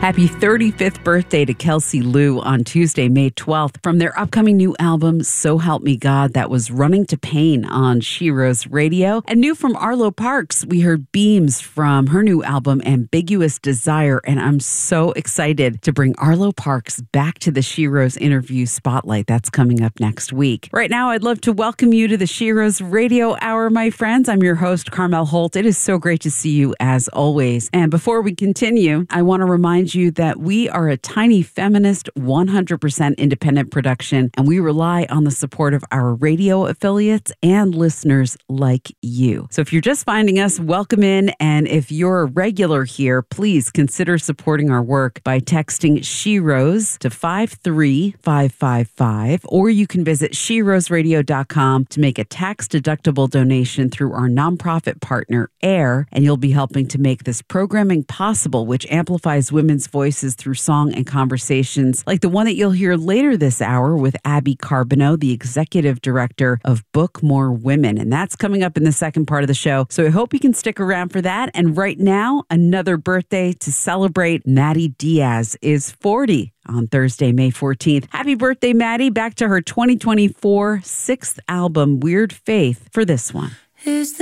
Happy 35th birthday to Kelsey Lou on Tuesday, May 12th, from their upcoming new album, So Help Me God, that was running to pain on Sheroes Radio. And new from Arlo Parks, we heard Beams from her new album, Ambiguous Desire. And I'm so excited to bring Arlo Parks back to the Sheroes interview spotlight. That's coming up next week. Right now, I'd love to welcome you to the Sheroes Radio Hour, my friends. I'm your host, Carmel Holt. It is so great to see you as always. And before we continue, I want to remind you that we are a tiny feminist, 100% independent production, and we rely on the support of our radio affiliates and listeners like you. So if you're just finding us, welcome in. And if you're a regular here, please consider supporting our work by texting Sheroes to 53555, or you can visit sheroesradio.com to make a tax-deductible donation through our nonprofit partner, AIR, and you'll be helping to make this programming possible, which amplifies women's voices through song and conversations like the one that you'll hear later this hour with Abby Carbonneau, the executive director of Book More Women. And that's coming up in the second part of the show. So I hope you can stick around for that. And right now, another birthday to celebrate. Maddie Diaz is 40 on Thursday, May 14th. Happy birthday, Maddie. Back to her 2024 sixth album, Weird Faith, for this one. Is